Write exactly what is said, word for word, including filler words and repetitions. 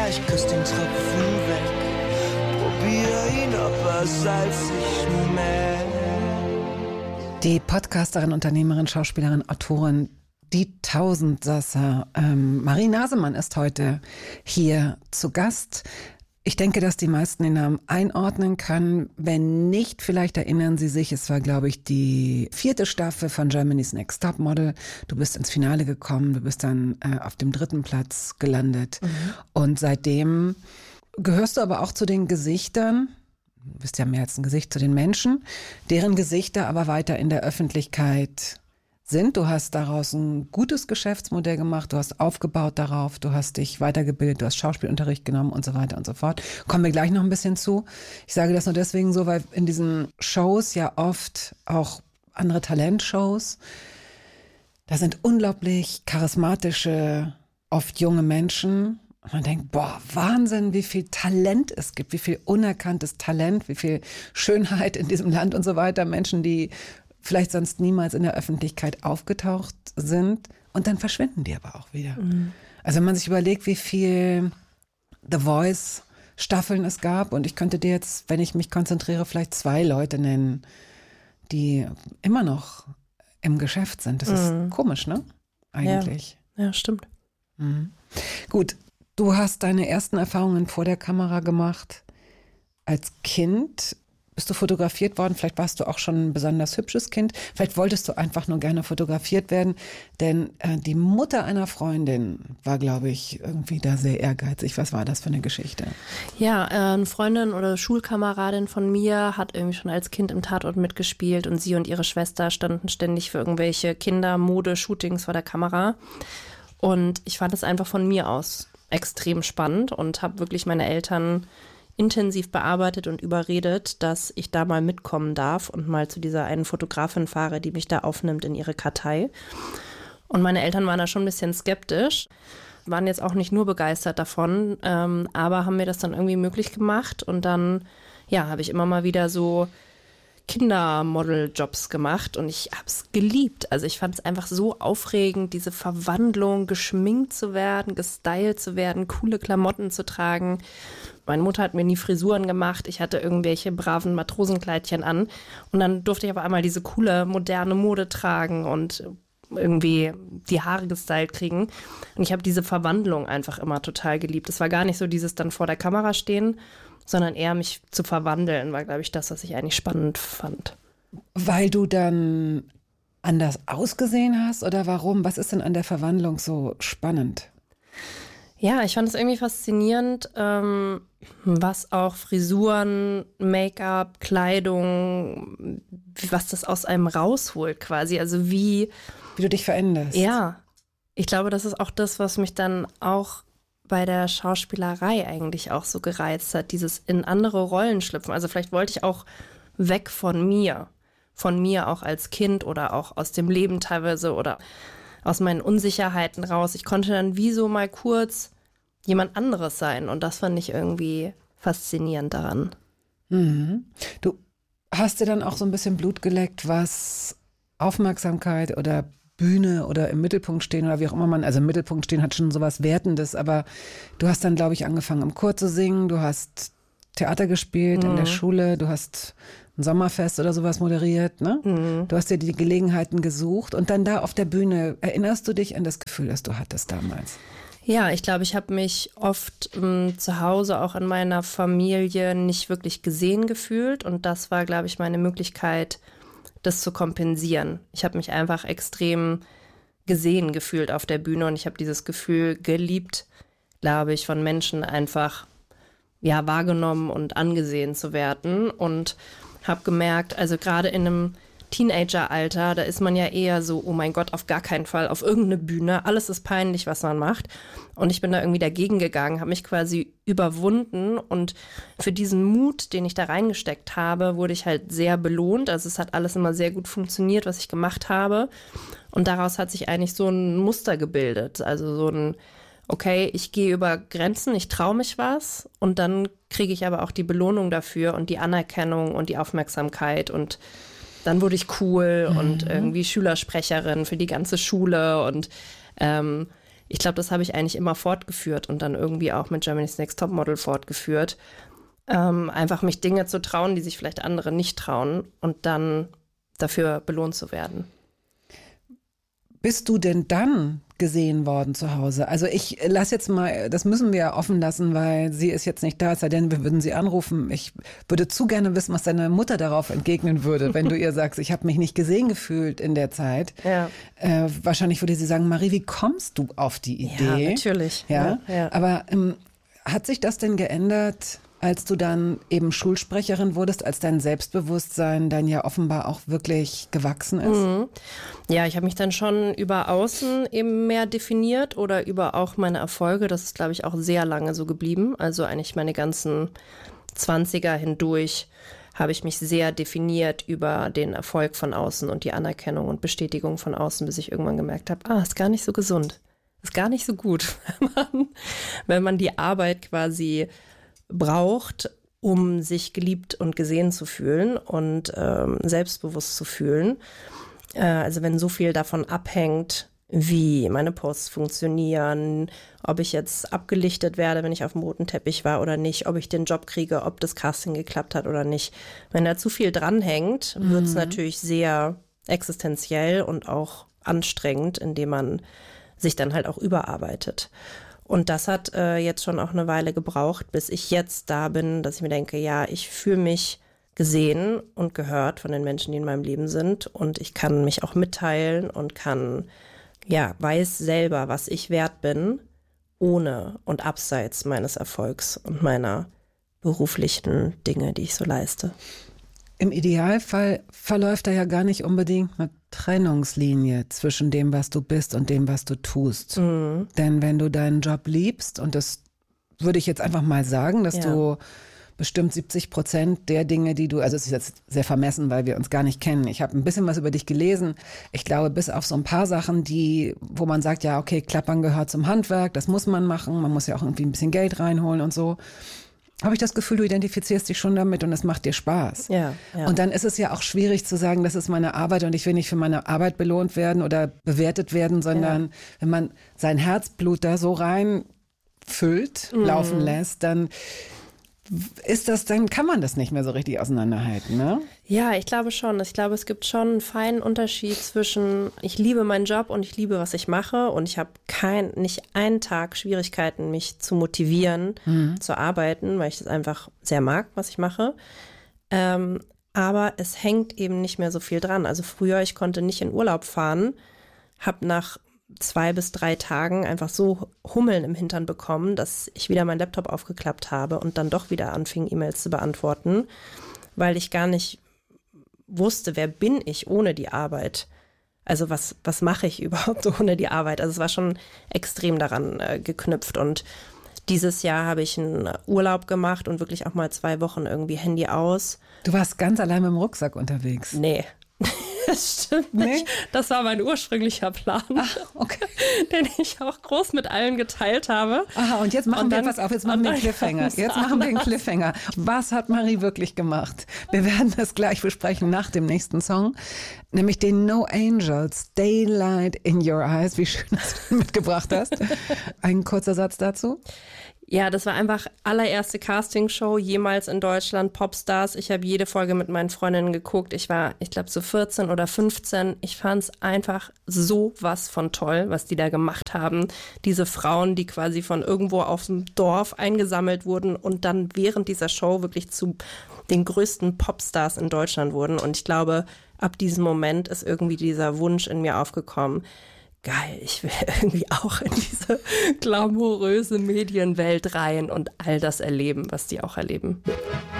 Ja, ich küsse den Tropfen weg, probier ihn, ob er salzig schmeckt. Die Podcasterin, Unternehmerin, Schauspielerin, Autorin, die Tausendsasser, ähm, Marie Nasemann ist heute hier zu Gast. Ich denke, dass die meisten den Namen einordnen können. Wenn nicht, vielleicht erinnern Sie sich, es war, glaube ich, die vierte Staffel von Germany's Next Top Model. Du bist ins Finale gekommen, du bist dann äh, auf dem dritten Platz gelandet. Mhm. Und seitdem gehörst du aber auch zu den Gesichtern, du bist ja mehr als ein Gesicht, zu den Menschen, deren Gesichter aber weiter in der Öffentlichkeit sind. Du hast daraus ein gutes Geschäftsmodell gemacht, du hast aufgebaut darauf, du hast dich weitergebildet, du hast Schauspielunterricht genommen und so weiter und so fort. Kommen wir gleich noch ein bisschen zu. Ich sage das nur deswegen so, weil in diesen Shows ja oft auch andere Talentshows, da sind unglaublich charismatische, oft junge Menschen. Und man denkt, boah, Wahnsinn, wie viel Talent es gibt, wie viel unerkanntes Talent, wie viel Schönheit in diesem Land und so weiter. Menschen, die vielleicht sonst niemals in der Öffentlichkeit aufgetaucht sind und dann verschwinden die aber auch wieder. Mhm. Also wenn man sich überlegt, wie viel The Voice Staffeln es gab und ich könnte dir jetzt, wenn ich mich konzentriere, vielleicht zwei Leute nennen, die immer noch im Geschäft sind. Das mhm. ist komisch, ne? Eigentlich. Ja, ja stimmt. Mhm. Gut, du hast deine ersten Erfahrungen vor der Kamera gemacht. Als Kind bist du fotografiert worden, vielleicht warst du auch schon ein besonders hübsches Kind, vielleicht wolltest du einfach nur gerne fotografiert werden, denn äh, die Mutter einer Freundin war, glaube ich, irgendwie da sehr ehrgeizig. Was war das für eine Geschichte? Ja, äh, eine Freundin oder Schulkameradin von mir hat irgendwie schon als Kind im Tatort mitgespielt und sie und ihre Schwester standen ständig für irgendwelche Kinder-Mode-Shootings vor der Kamera und ich fand es einfach von mir aus extrem spannend und habe wirklich meine Eltern intensiv bearbeitet und überredet, dass ich da mal mitkommen darf und mal zu dieser einen Fotografin fahre, die mich da aufnimmt in ihre Kartei. Und meine Eltern waren da schon ein bisschen skeptisch, waren jetzt auch nicht nur begeistert davon, ähm, aber haben mir das dann irgendwie möglich gemacht. Und dann, ja, habe ich immer mal wieder so Kindermodel-Jobs gemacht und ich habe es geliebt. Also ich fand es einfach so aufregend, diese Verwandlung, geschminkt zu werden, gestylt zu werden, coole Klamotten zu tragen. Meine Mutter hat mir nie Frisuren gemacht, ich hatte irgendwelche braven Matrosenkleidchen an und dann durfte ich aber einmal diese coole, moderne Mode tragen und irgendwie die Haare gestylt kriegen. Und ich habe diese Verwandlung einfach immer total geliebt. Es war gar nicht so dieses dann vor der Kamera stehen, sondern eher mich zu verwandeln, war, glaube ich, das, was ich eigentlich spannend fand. Weil du dann anders ausgesehen hast oder warum? Was ist denn an der Verwandlung so spannend? Ja, ich fand es irgendwie faszinierend, ähm, was auch Frisuren, Make-up, Kleidung, was das aus einem rausholt quasi. Also wie... Wie du dich veränderst. Ja, ich glaube, das ist auch das, was mich dann auch bei der Schauspielerei eigentlich auch so gereizt hat, dieses in andere Rollen schlüpfen. Also vielleicht wollte ich auch weg von mir, von mir auch als Kind oder auch aus dem Leben teilweise oder aus meinen Unsicherheiten raus. Ich konnte dann wie so mal kurz jemand anderes sein und das fand ich irgendwie faszinierend daran. Mhm. Du hast dir dann auch so ein bisschen Blut geleckt, was Aufmerksamkeit oder Bühne oder im Mittelpunkt stehen oder wie auch immer man, also im Mittelpunkt stehen hat schon sowas Wertendes, aber du hast dann, glaube ich, angefangen im Chor zu singen, du hast Theater gespielt mhm. in der Schule, du hast ein Sommerfest oder sowas moderiert, ne? Mhm. Du hast dir die Gelegenheiten gesucht und dann da auf der Bühne, erinnerst du dich an das Gefühl, das du hattest damals? Ja, ich glaube, ich habe mich oft ähm, zu Hause auch in meiner Familie nicht wirklich gesehen gefühlt und das war, glaube ich, meine Möglichkeit, das zu kompensieren. Ich habe mich einfach extrem gesehen gefühlt auf der Bühne und ich habe dieses Gefühl geliebt, glaube ich, von Menschen einfach ja wahrgenommen und angesehen zu werden und habe gemerkt, also gerade in einem Teenageralter, da ist man ja eher so, oh mein Gott, auf gar keinen Fall, auf irgendeine Bühne, alles ist peinlich, was man macht. Und ich bin da irgendwie dagegen gegangen, habe mich quasi überwunden und für diesen Mut, den ich da reingesteckt habe, wurde ich halt sehr belohnt. Also es hat alles immer sehr gut funktioniert, was ich gemacht habe. Und daraus hat sich eigentlich so ein Muster gebildet, also so ein okay, ich gehe über Grenzen, ich traue mich was und dann kriege ich aber auch die Belohnung dafür und die Anerkennung und die Aufmerksamkeit und dann wurde ich cool mhm. und irgendwie Schülersprecherin für die ganze Schule und ähm, ich glaube, das habe ich eigentlich immer fortgeführt und dann irgendwie auch mit Germany's Next Topmodel fortgeführt. Ähm, einfach mich Dinge zu trauen, die sich vielleicht andere nicht trauen und dann dafür belohnt zu werden. Bist du denn dann gesehen worden zu Hause? Also ich lasse jetzt mal, das müssen wir offen lassen, weil sie ist jetzt nicht da, es sei denn, wir würden sie anrufen. Ich würde zu gerne wissen, was deine Mutter darauf entgegnen würde, wenn du ihr sagst, ich habe mich nicht gesehen gefühlt in der Zeit. Ja. Äh, wahrscheinlich würde sie sagen, Marie, wie kommst du auf die Idee? Ja, natürlich. Ja, ja, ja. Aber ähm, hat sich das denn geändert, als du dann eben Schulsprecherin wurdest, als dein Selbstbewusstsein dann ja offenbar auch wirklich gewachsen ist? Mhm. Ja, ich habe mich dann schon über Außen eben mehr definiert oder über auch meine Erfolge. Das ist, glaube ich, auch sehr lange so geblieben. Also eigentlich meine ganzen Zwanziger hindurch habe ich mich sehr definiert über den Erfolg von außen und die Anerkennung und Bestätigung von außen, bis ich irgendwann gemerkt habe, ah, ist gar nicht so gesund. Ist gar nicht so gut, wenn man, wenn man die Arbeit quasi braucht, um sich geliebt und gesehen zu fühlen und ähm, selbstbewusst zu fühlen. Äh, also wenn so viel davon abhängt, wie meine Posts funktionieren, ob ich jetzt abgelichtet werde, wenn ich auf dem roten Teppich war oder nicht, ob ich den Job kriege, ob das Casting geklappt hat oder nicht. Wenn da zu viel dranhängt, mhm. wird es natürlich sehr existenziell und auch anstrengend, indem man sich dann halt auch überarbeitet. Und das hat äh, jetzt schon auch eine Weile gebraucht, bis ich jetzt da bin, dass ich mir denke, ja, ich fühle mich gesehen und gehört von den Menschen, die in meinem Leben sind. Und ich kann mich auch mitteilen und kann, ja, weiß selber, was ich wert bin, ohne und abseits meines Erfolgs und meiner beruflichen Dinge, die ich so leiste. Im Idealfall verläuft da ja gar nicht unbedingt eine Trennungslinie zwischen dem, was du bist und dem, was du tust. Mhm. Denn wenn du deinen Job liebst, und das würde ich jetzt einfach mal sagen, dass ja. du bestimmt siebzig Prozent der Dinge, die du, also es ist jetzt sehr vermessen, weil wir uns gar nicht kennen. Ich habe ein bisschen was über dich gelesen. Ich glaube, bis auf so ein paar Sachen, die, wo man sagt, ja, okay, Klappern gehört zum Handwerk, das muss man machen, man muss ja auch irgendwie ein bisschen Geld reinholen und so. Habe ich das Gefühl, du identifizierst dich schon damit und es macht dir Spaß. Ja, ja. Und dann ist es ja auch schwierig zu sagen, das ist meine Arbeit und ich will nicht für meine Arbeit belohnt werden oder bewertet werden, sondern ja. wenn man sein Herzblut da so reinfüllt, mhm. laufen lässt, dann ist das, dann kann man das nicht mehr so richtig auseinanderhalten, ne? Ja, ich glaube schon. Ich glaube, es gibt schon einen feinen Unterschied zwischen, ich liebe meinen Job und ich liebe, was ich mache und ich habe kein, nicht einen Tag Schwierigkeiten, mich zu motivieren, mhm. zu arbeiten, weil ich das einfach sehr mag, was ich mache. Ähm, aber es hängt eben nicht mehr so viel dran. Also früher, ich konnte nicht in Urlaub fahren, habe nach zwei bis drei Tagen einfach so Hummeln im Hintern bekommen, dass ich wieder meinen Laptop aufgeklappt habe und dann doch wieder anfing, E-Mails zu beantworten, weil ich gar nicht wusste, wer bin ich ohne die Arbeit? Also was, was mache ich überhaupt ohne die Arbeit? Also es war schon extrem daran äh, geknüpft und dieses Jahr habe ich einen Urlaub gemacht und wirklich auch mal zwei Wochen irgendwie Handy aus. Du warst ganz allein mit dem Rucksack unterwegs? Nee. Das stimmt nee? nicht. Das war mein ursprünglicher Plan, Ach, okay. den ich auch groß mit allen geteilt habe. Aha, und jetzt machen und wir, dann, pass auf, jetzt machen wir einen Cliffhanger. Jetzt machen wir einen Cliffhanger. Was hat Marie wirklich gemacht? Wir werden das gleich besprechen nach dem nächsten Song, nämlich den No Angels, Daylight in Your Eyes. Wie schön, dass du ihn mitgebracht hast. Ein kurzer Satz dazu. Ja, das war einfach allererste Castingshow jemals in Deutschland, Popstars. Ich habe jede Folge mit meinen Freundinnen geguckt. Ich war, ich glaube, so vierzehn oder fünfzehn. Ich fand es einfach so was von toll, was die da gemacht haben. Diese Frauen, die quasi von irgendwo aus dem Dorf eingesammelt wurden und dann während dieser Show wirklich zu den größten Popstars in Deutschland wurden. Und ich glaube, ab diesem Moment ist irgendwie dieser Wunsch in mir aufgekommen, geil, ich will irgendwie auch in diese glamouröse Medienwelt rein und all das erleben, was die auch erleben.